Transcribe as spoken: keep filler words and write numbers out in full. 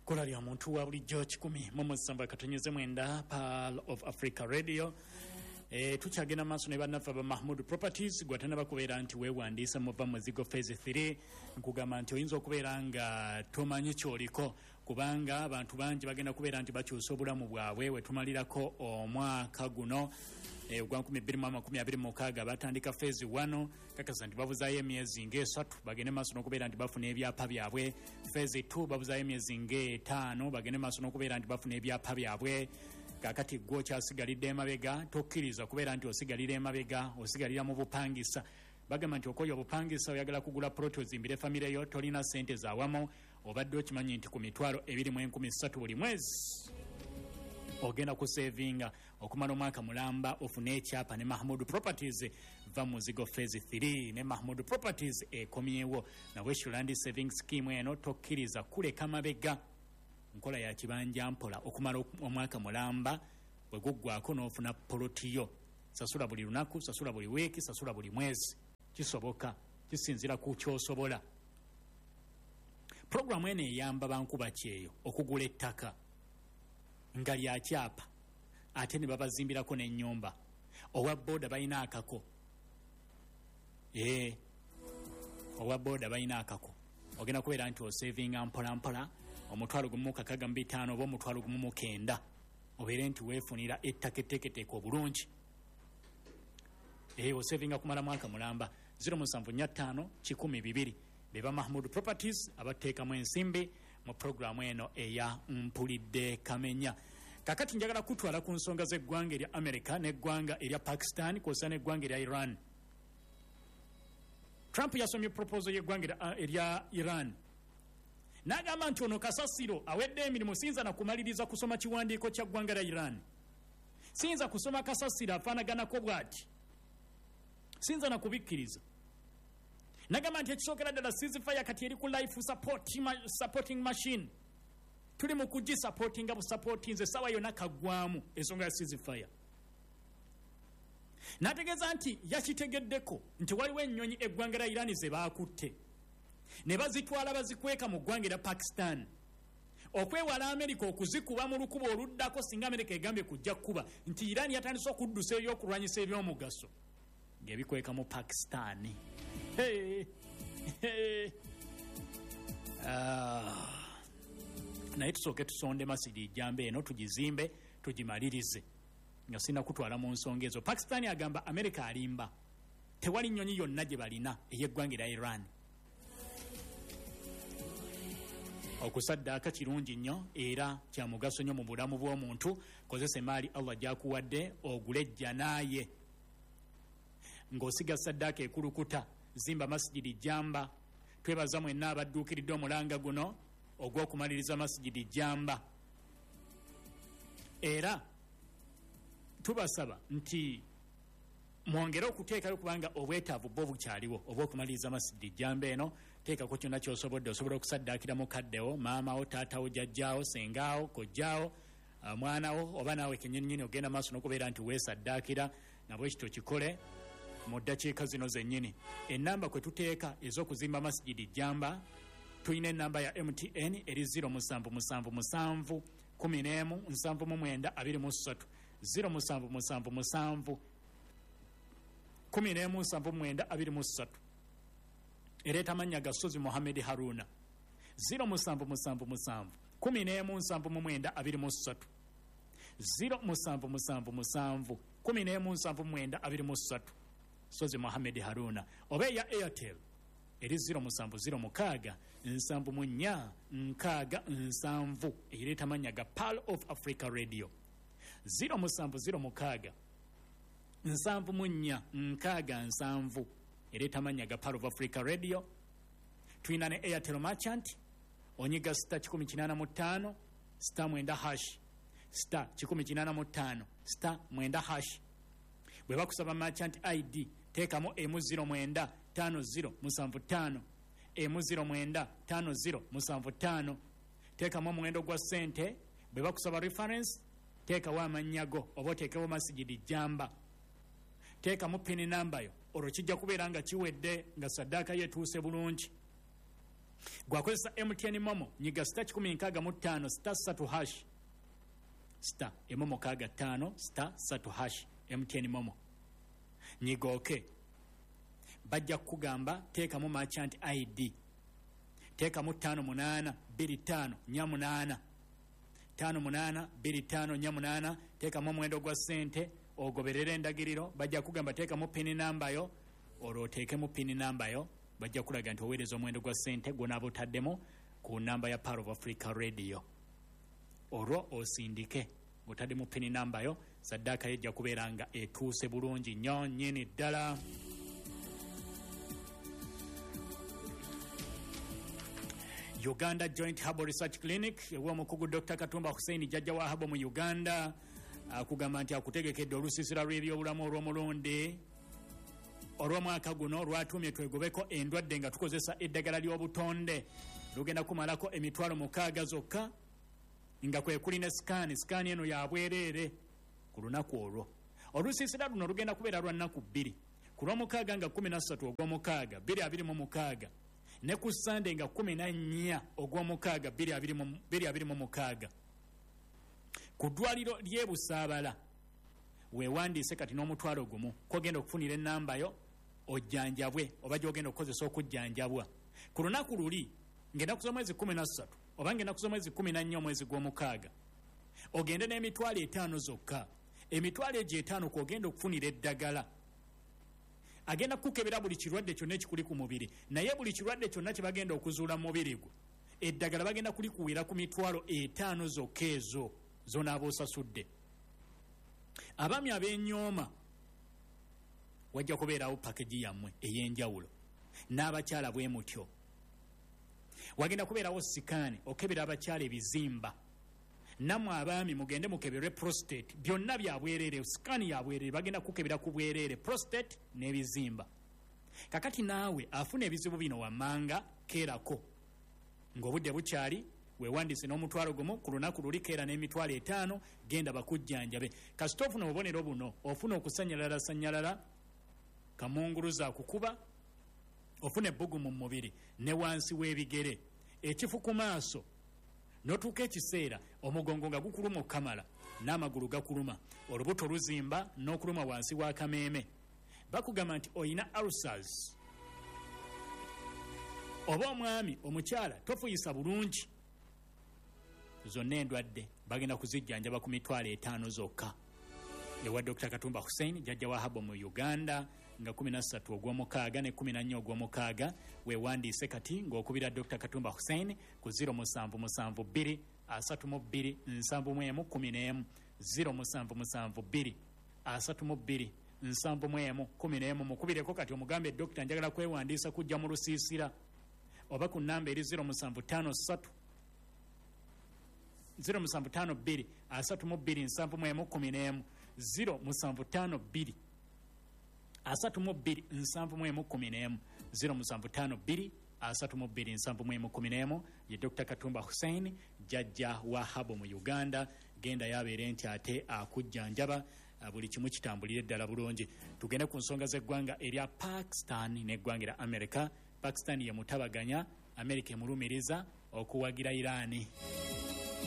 Kola lya muntu wa bulijjo kikumi mu musamba katonyeze mwenda Pearl of Africa Radio. E tukyagenda maaso ne bannaffe ba Mahmood Properties gwatana bakubeera nti weewandiisa muva muzigo phase three nkugamba nti oyinza okubeera nga tomanyi kyoliko kubanga abantu bangi bagenda kubeera nti bakyusa obulamu bwabwe wetumalirako omwaka guno e ogwa nkumi bbiri mu makumi abiri mu mukaaga batandika phase one kakasa nti babuzaayo emyezi ng'esatu bagende maaso n'okubeera nti bafuna ebyapa byabwe. Phase two babuzaayo emyezi ng'etaano bagende maaso n'okubeera nti bafuna ebyapa byabwe. Kakati gwo kyasigalidde emabega tokkiriza kubeera nti osigalira emabega osigalira mu bupangisa bagamba nti okoyo obupangisa oyagala kugula ploti ozimbire famire yo tolina sente zaawamo obadde okimanyi nti ku mitwalo ebiri mu enkumi ssatu buli mwezi ogenda kusevinga okumala omwaka mulamba ofune ekyapa ne Mahmood Properties va muzigo phase three ne Mahmood Properties ekomyewo na Westland Savings Scheme eno tokkiriza kuleka mabega nkola ya kibanja mpola okumala omwaka mulamba bwe guggwako n'ofuna polotiyo sasula buli lunaku sasula buli weeki sasula buli mwezi kisoboka kisinzira ku kyosobola. Programu eno eyamba bankuba kyeyo okugula ettaka nga lya kyapa ate ne babazimbirako n'ennyumba owa booda balina akako ee owa booda balina akako ogenda kubeera nti osevinga mpola mpola omutwalo gumu kakaga mbitaano oba omutwalo gumu mu kenda obeere nti weefunira ettaka etteeketeeke obulungi ee osevinga kumala mwaka mulamba. Zero musanvu nnya ttaano kikumi bibiri beba Mahmood Properties abateekamu ensimbi mu programu eno eya mpulidde kamenya. Kakati njagala kutwala ku nsonga z'eggwanga erya America n'eggwanga erya Pakistan kw'ossa n'eggwanga erya Iran. Trump yasomye proposal y'eggwanga erya Iran n'agamba nti ono kasasiro awedde emirimu siyinza na kumaliriza kusoma kiwandiiko kya ggwanga lya Iran, siyinza kusoma kasasiro afaanaganako bw'ati, siyinza na kubikkiriza. N'agamba nti ekisookera ddala ceasefire kati eri ku life support, supporting machine tuli mu kugisupportinga busupportinze essaawa yonna kaggwamu ensonga ya ceasefire. N'ategeeza nti yakitegeddeko nti waliwo ennyonyi eggwanga lya Iran ze baakutte ne bazitwala bazikweka mu ggwanga lya Pakistan okwewala Amerika okuzikuba mu lukubo oluddako singa Amerika egambye kujja kuba nti Iran yatandise okuddusa ebyokulwanyisa ebyomugaso ng'ebikweka mu Pakistan. Hey, hey. Ah. Naye tusooke tusonde masidi jambe eno tugizimbe tugimalirize nga sina kutwala mu nsonga ezo. Pakistan agamba Amerika alimba tewali nnyonyi yonna gye balina ey'eggwanga lya Iran. Okusaddaaka kirungi nnyo era kya mugaso nnyo mu bulamu bw'omuntu. Kozesa emaali Allah gy'akuwadde ogule ejjanaaye ng'osiga saddaaka ekulukuta. Zimba masjidi jamba. Twebaza mwenna abadduukiridde omulanga guno ogw'okumaliriza masjidi jamba era tubasaba nti mwongere okuteekayo kubanga obwetaavu bwo bukyaliwo obw'okumaliriza masjidi jamba eno. Teekako kyonna ky'osobodde. Osobola okusaddaakira mukaddewo, maamawo, taatawo, jjajjaawo, sengaawo, kojjaawo, mwanawo oba naawe kennyini ogenda maaso n'okubeera nti weesaddaakira nabwe ekito kikole mu ddakiika zino zennyini. Ennamba kwe tuteeka ez'okuzimba masjidi jamba tulina ennamba ya M T N eri zero musanvu musanvu musanvu kumi n'emu nsanvu mu mwenda abiri mu ssatu zero musanvu musanvu musanvu kumi n'emu nsanvu mu mwenda abiri mu ssatu. Ereeta amannya ga Sozi Mohamed Haruna. Zero musanvu musanvu musanvu kumi n'emu nsanvu mu mwenda abiri mu ssatu zero musanvu musanvu musanvu kumi n'emu nsanvu mu mwenda abiri mu ssatu Sozi Mohamed Haruna. Oba eya Airtel eri zero musanvu zero mukaaga nsanvu mu nnya nkaaga nsanvu ereeta amannya ga Pearl of Africa Radio. Zero musanvu zero mukaaga nsanvu mu nnya nkaaga nsanvu ereeta amannya ga Pearl of Africa Radio. Tulina ne Airtel Merchant onyiga sita kikumi kinaana mu ttaano sita mwenda hash sita kikumi kinaana mu ttaano sita mwenda hash. Bwe bakusaba Merchant I D teekamu emu ziro mwenda ttaano ziro musanvu ttaano emu ziro mwenda ttaano ziro musanvu ttaano. Teekamu omuwendo gwa ssente. Bwe bakusaba reference teekawo amanyago oba oteekewo masjidi jamba. Teekamu pini namba yo olwo kijja kubeera nga kiwedde nga saddaaka yeetuuse bulungi. gwakozesa M T N Momo nyiga star kikumi nkaaga mu ttaano star satu hash star emomo kaaga ttaano star satu hash M T N Momo nyiga oke bajja kugamba teeka mu merchant I D teeka mu ttaano munaana bbiri ttaano nnya munaana ttaano munaana bbiri ttaano nnya munaana teeka mu mwendo gwa ssente ogoberera endagiriro bajja kugamba teeka mu pini namba yo olwo oteeke mu pini namba yo bajja kulaga nti oweereza omwendo gwa ssente gwonaaba otaddemu ku namba ya Power of Africa Radio olwo osindike otadde mu pini namba yo saddaaka yejja kubeera nga etuuse bulungi nnyo nnyini ddala. Uganda Joint Herbal Research Clinic ew'omukugu Doctor Katumba Hussein jjajja wa habo mu Uganda akugamba nti akutegekedde olusiisira lw'ebyobulamu olw'omulundi olw'omwaka guno lwatumye twegobeko endwadde nga tukozesa eddagala ly'obutonde lugenda kumalako emitwalo mukaaga zokka nga kwe kuli ne sikaani sikaani eno yabwereere ku lunaku olwo. Olusiisira luno lugenda kubeera lwa nnaku bbiri ku lw'omukaaga nga kumi na ssatu ogw'omukaaga bbiri abiri mu mukaaga ne ku Sande nga kumi na nnya ogw'omukaaga bbiri abiri mu mukaaga ku ddwaliro ly'e Busaabala weewandiise kati n'omutwalo gumu kogenda okufunira ennamba yo ojjanjabwe oba gy'ogenda okukozesa okujjanjabwa ku lunaku luli ng'ennaku z'omwezi kumi na ssatu oba ng'ennaku z'omwezi kumi na nnya omwezi gw'omukaaga ogende n'emitwalo etaano zokka. Emitwalo egyo etaano kw'ogenda okufunira eddagala agenda kukebera buli kirwadde kyonna ekikuli ku mubiri naye buli kirwadde kyonna kye bagenda okuzuula mu mubiri gwo eddagala bagenda kulikuwera ku mitwalo etaano zokka ezo zonaaba osasudde. Abaami ab'ennyooma wajja kubeerawo pakeji yammwe ey'enjawulo n'abakyala bwe mutyo wagenda kubeerawo sikaani okebera abakyala ebizimba nammwe abaami mugende mukeberwe prostate byonna byabwereere sikaani yabwereere bagenda kukebera ku bwereere prostate n'ebizimba. Kakati naawe afuna ebizibu bino wammanga keerako ng'obudde bukyali weewandiise n'omutwalo gumu ku lunaku luli keera n'emitwalo etaano genda bakujjanjabe. Kasita ofuna obubonero buno ofuna okusanyalala sanyalala kamunguluza akukuba ofuna ebbugumu mu mubiri ne wansi w'ebigere ekifu ku maaso n'otuuka ekiseera omugongo nga gukuluma okukamala n'amagulu gakuluma olubuto luzimba n'okuluma wansi w'akameeme bakugamba nti oyina ulcers oba omwami omukyala tofuyisa bulungi zonna endwadde bagenda kuzijjanjaba ku mitwalo etaano zokka. Ewa Doctor Katumba Hussein jjajja wa habo mu Uganda nga kumi na ssatu ogw'omukaaga ne kumi na nnya ogw'omukaaga weewandiise kati ng'okubira Doctor Katumba Hussein ku ziro musanvu musanvu bbiri asatu mu bbiri nsanvu mu emu kumi n'emu ziro musanvu musanvu bbiri asatu mu bbiri nsanvu mu emu kumi n'emu mukubireko kati omugambe Doctor njagala kwewandiisa kujja mu lusiisira oba ku nnamba eri ziro musanvu ttaano ssatu ziro musanvu ttaano bbiri asatu mu bbiri nsanvu mu emu kumi n'emu ziro musanvu ttaano bbiri asatu mu bbiri nsanvu mu emu kumi n'emu ziro musanvu ttaano bbiri asatu mu bbiri nsanvu mu emu kumi n'emu ye Doctor Katumba Hussein jjajja wa habo mu Uganda genda yabeere nti ate akujjanjaba buli kimu kitambulire ddala bulungi. Tugende ku nsonga z'eggwanga erya Pakistan n'eggwanga erya America. Pakistan ye mutabaganya America emulumiriza okuwagira Irani.